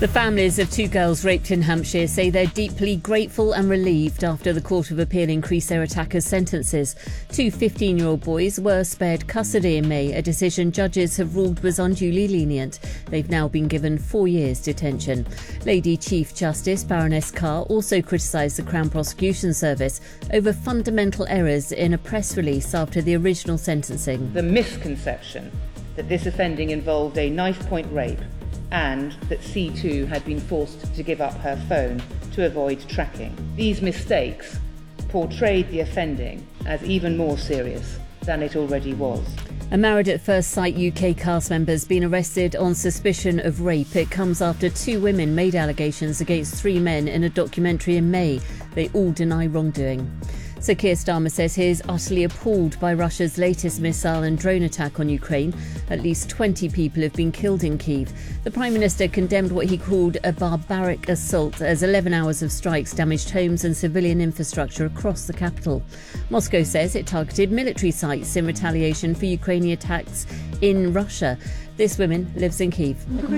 The families of two girls raped in Hampshire say they're deeply grateful and relieved after the Court of Appeal increased their attackers' sentences. Two 15-year-old boys were spared custody in May, a decision judges have ruled was unduly lenient. They've now been given 4 years detention. Lady Chief Justice Baroness Carr also criticised the Crown Prosecution Service over fundamental errors in a press release after the original sentencing. The misconception that this offending involved a knife-point rape and that C2 had been forced to give up her phone to avoid tracking. These mistakes portrayed the offending as even more serious than it already was. A Married at First Sight UK cast member's been arrested on suspicion of rape. It comes after two women made allegations against three men in a documentary in May. They all deny wrongdoing. Sir Keir Starmer says he is utterly appalled by Russia's latest missile and drone attack on Ukraine. At least 20 people have been killed in Kyiv. The Prime Minister condemned what he called a barbaric assault as 11 hours of strikes damaged homes and civilian infrastructure across the capital. Moscow says it targeted military sites in retaliation for Ukrainian attacks in Russia. This woman lives in Kyiv.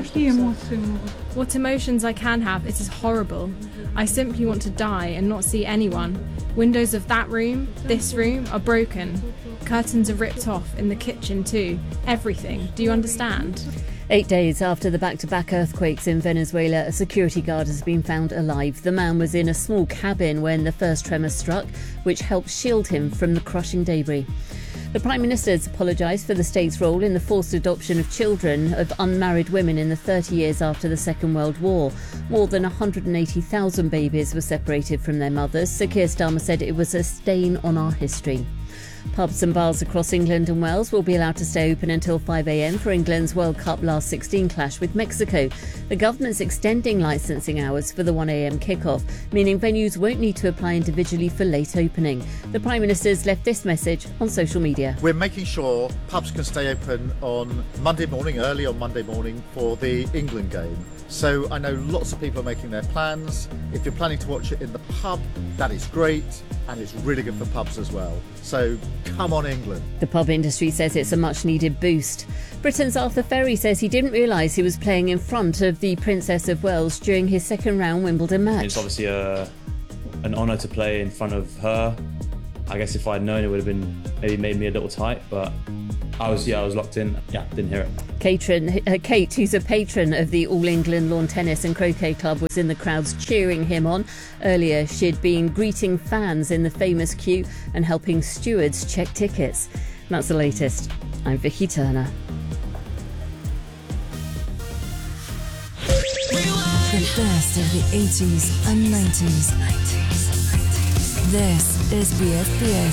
What emotions I can have, it is horrible. I simply want to die and not see anyone. Windows of that room, this room, are broken. Curtains are ripped off, in the kitchen too. Everything. Do you understand? 8 days after the back-to-back earthquakes in Venezuela, a security guard has been found alive. The man was in a small cabin when the first tremor struck, which helped shield him from the crushing debris. The Prime Minister has apologised for the state's role in the forced adoption of children of unmarried women in the 30 years after the Second World War. More than 180,000 babies were separated from their mothers. Sir Keir Starmer said it was a stain on our history. Pubs and bars across England and Wales will be allowed to stay open until 5 a.m. for England's World Cup Last 16 clash with Mexico. The government's extending licensing hours for the 1 a.m. kick-off, meaning venues won't need to apply individually for late opening. The Prime Minister's left this message on social media. We're making sure pubs can stay open on Monday morning, early on Monday morning for the England game. So I know lots of people are making their plans. If you're planning to watch it in the pub, that is great, and it's really good for pubs as well. So come on, England. The pub industry says it's a much-needed boost. Britain's Arthur Ferry says he didn't realise he was playing in front of the Princess of Wales during his second-round Wimbledon match. It's obviously an honour to play in front of her. I guess if I'd known, it would have been maybe made me a little tight, but I was locked in. Yeah, didn't hear it. Kate, who's a patron of the All England Lawn Tennis and Croquet Club, was in the crowds cheering him on. Earlier, she'd been greeting fans in the famous queue and helping stewards check tickets. That's the latest. I'm Vicky Turner. The best of the 80s and 90s. This is BFBS